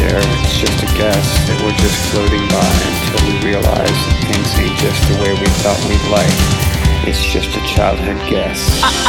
there, it's just a guess that we're just floating by until we realize that things ain't just the way we thought we'd like. It's just a childhood guess.